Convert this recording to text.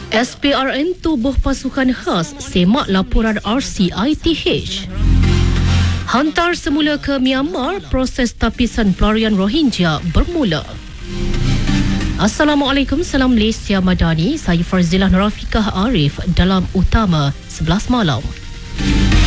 SPRN tubuh pasukan khas semak laporan RCITH. Hantar semula ke Myanmar, proses tapisan pelarian Rohingya bermula. Assalamualaikum, salam Malaysia Madani. Saya Farzilah Nurafikah Arif dalam Utama 11 malam.